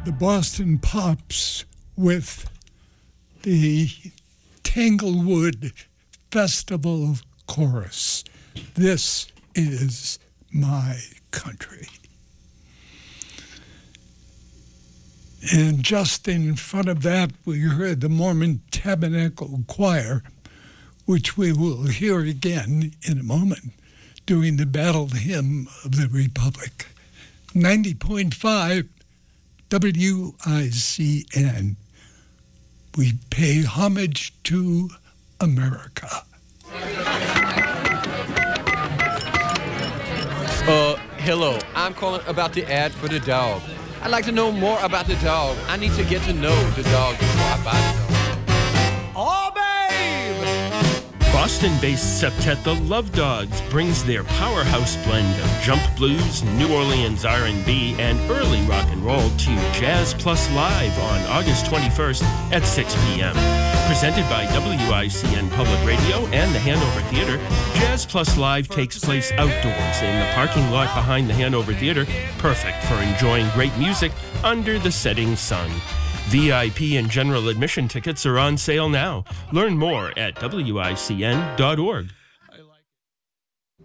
the Boston Pops with the Tanglewood Festival Chorus. This is my country. And just in front of that, we heard the Mormon Tabernacle Choir, which we will hear again in a moment, doing the Battle Hymn of the Republic. 90.5 WICN. We pay homage to America. Hello. I'm calling about the ad for the dog. I'd like to know more about the dog. I need to get to know the dog before I buy the dog. Oh, babe! Boston-based Septet The Love Dogs brings their powerhouse blend of jump blues, New Orleans R&B, and early rock and roll to Jazz Plus Live on August 21st at 6 p.m. Presented by WICN Public Radio and the Hanover Theatre, Jazz Plus Live takes place outdoors in the parking lot behind the Hanover Theatre, perfect for enjoying great music under the setting sun. VIP and general admission tickets are on sale now. Learn more at WICN.org.